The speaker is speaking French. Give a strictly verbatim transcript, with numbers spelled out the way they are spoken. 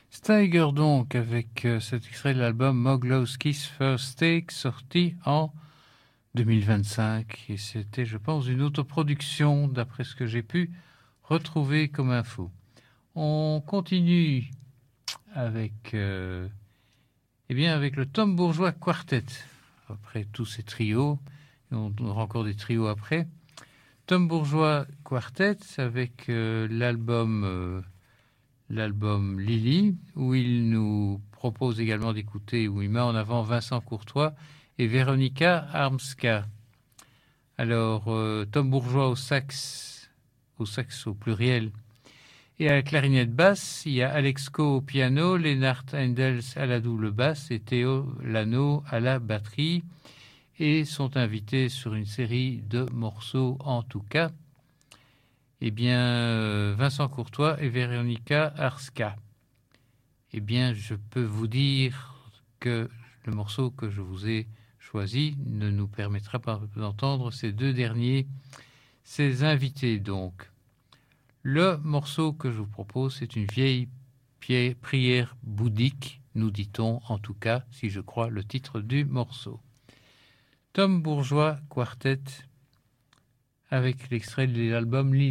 Steiger donc, avec euh, cet extrait de l'album Moglowski's First Take, sorti en deux mille vingt-cinq. Et c'était, je pense, une autoproduction, d'après ce que j'ai pu retrouver comme info. On continue avec, euh, eh bien, avec le Tom Bourgeois Quartet. Après tous ces trios, et on aura encore des trios après. Tom Bourgeois Quartet avec euh, l'album... Euh, l'album Lily, où il nous propose également d'écouter, où il met en avant Vincent Courtois et Véronica Armska. Alors, euh, Tom Bourgeois au sax, au sax au pluriel, et à la clarinette basse, il y a Alex Co au piano, Lennart Endels à la double basse et Théo Lano à la batterie, et sont invités sur une série de morceaux en tout cas. Eh bien, euh, Vincent Courtois et Véronica Arska. Eh bien, je peux vous dire que le morceau que je vous ai choisi ne nous permettra pas d'entendre ces deux derniers, ces invités donc. Le morceau que je vous propose, c'est une vieille prière bouddhique, nous dit-on en tout cas, si je crois le titre du morceau. Tom Bourgeois Quartet, avec l'extrait de l'album Lily.